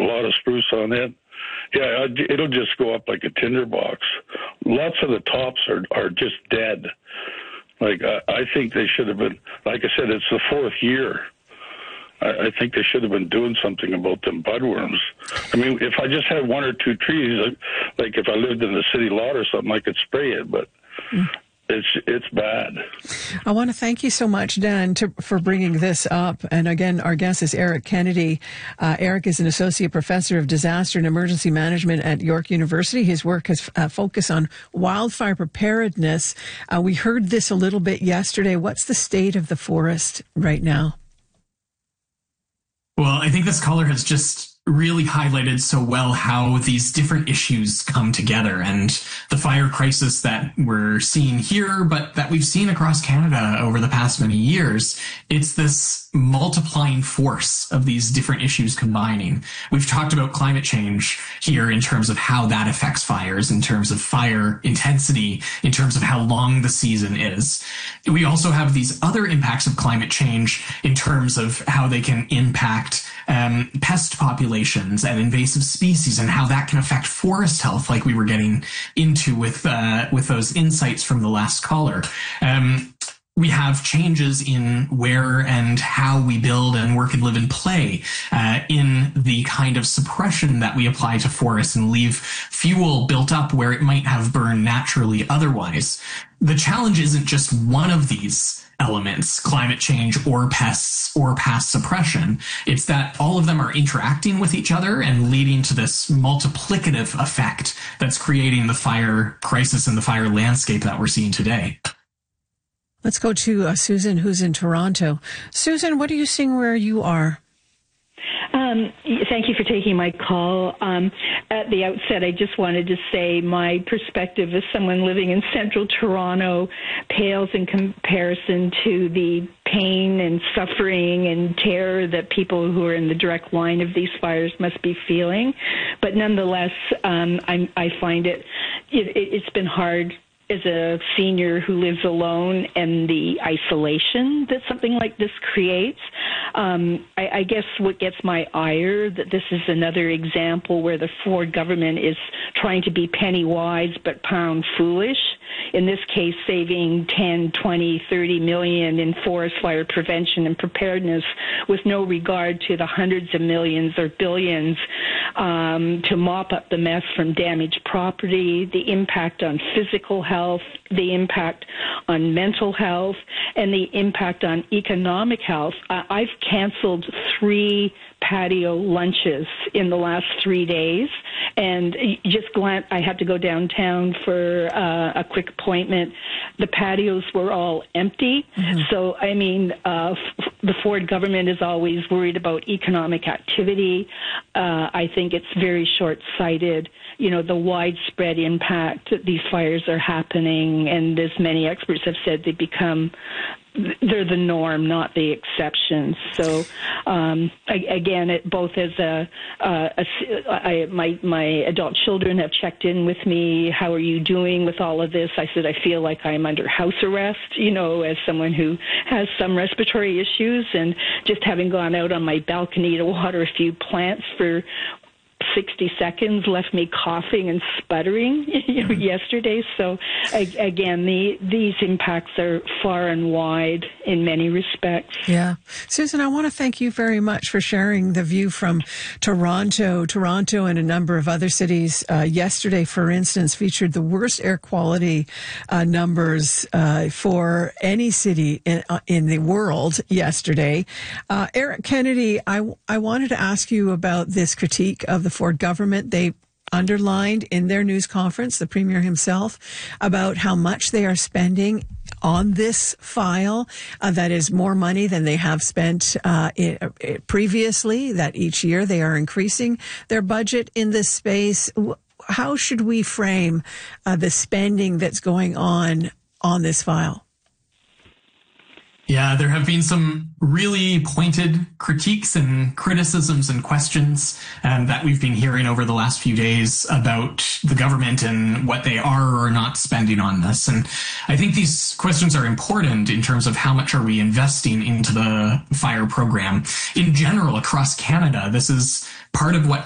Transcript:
lot of spruce on it. Yeah, it'll just go up like a tinderbox. Lots of the tops are just dead. Like, I think they should have been, like I said, it's the fourth year. I think they should have been doing something about them budworms. I mean, if I just had one or two trees, like if I lived in the city lot or something, I could spray it, but it's bad. I want to thank you so much, Dan, for bringing this up. And again, our guest is Eric Kennedy. Eric is an associate professor of disaster and emergency management at York University. His work has focused on wildfire preparedness. We heard this a little bit yesterday. What's the state of the forest right now? Well, I think this caller has just really highlighted so well how these different issues come together, and the fire crisis that we're seeing here, but that we've seen across Canada over the past many years. It's this multiplying force of these different issues combining. We've talked about climate change here in terms of how that affects fires, in terms of fire intensity, in terms of how long the season is. We also have these other impacts of climate change in terms of how they can impact pest populations and invasive species, and how that can affect forest health, like we were getting into with those insights from the last caller. We have changes in where and how we build and work and live and play, in the kind of suppression that we apply to forests and leave fuel built up where it might have burned naturally otherwise. The challenge isn't just one of these elements, climate change or pests or past suppression. It's that all of them are interacting with each other and leading to this multiplicative effect that's creating the fire crisis and the fire landscape that we're seeing today. Let's go to Susan, who's in Toronto. Susan, what are you seeing where you are? Thank you for taking my call. At the outset, I just wanted to say my perspective as someone living in central Toronto pales in comparison to the pain and suffering and terror that people who are in the direct line of these fires must be feeling. But nonetheless, I find it's been hard as a senior who lives alone, and the isolation that something like this creates. I guess what gets my ire, that this is another example where the Ford government is trying to be penny wise but pound foolish. In this case, saving 10, 20, 30 million in forest fire prevention and preparedness with no regard to the hundreds of millions or billions to mop up the mess from damaged property, the impact on physical health, the impact on mental health, and the impact on economic health. I've canceled 3 patio lunches in the last 3 days, and just I had to go downtown for a quick appointment. The patios were all empty. Mm-hmm. So, I mean, the Ford government is always worried about economic activity. I think it's very short-sighted. You know, the widespread impact that these fires are happening, and as many experts have said, they're the norm, not the exception. So, again, both as my adult children have checked in with me. How are you doing with all of this? I said, I feel like I'm under house arrest, you know, as someone who has some respiratory issues, and just having gone out on my balcony to water a few plants for 60 seconds left me coughing and sputtering yesterday. So again, these impacts are far and wide in many respects. Yeah. Susan, I want to thank you very much for sharing the view from Toronto. Toronto and a number of other cities yesterday, for instance, featured the worst air quality numbers for any city in the world yesterday. Eric Kennedy, I wanted to ask you about this critique of the Ford government. They underlined in their news conference, the Premier himself, about how much they are spending on this file. That is more money than they have spent previously, that each year they are increasing their budget in this space. How should we frame the spending that's going on this file? Yeah, there have been some really pointed critiques and criticisms and questions that we've been hearing over the last few days about the government and what they are or are not spending on this. And I think these questions are important in terms of how much are we investing into the fire program. In general, across Canada, this is part of what